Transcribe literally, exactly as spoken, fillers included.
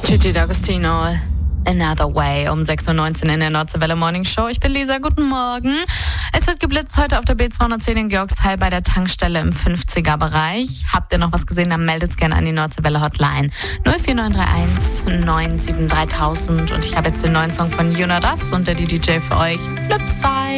Gigi D'Agostino, Another Way, um sechs Uhr neunzehn in der Nordseewelle Morning Show. Ich bin Lisa, guten Morgen. Es wird geblitzt heute auf der B zweihundertzehn in Georgshall bei der Tankstelle im fünfziger-Bereich. Habt ihr noch was gesehen, dann meldet es gerne an die Nordseewelle Hotline null vier neun drei eins neun sieben drei tausend. Und ich habe jetzt den neuen Song von You Know Das und der D J für euch, Flipside.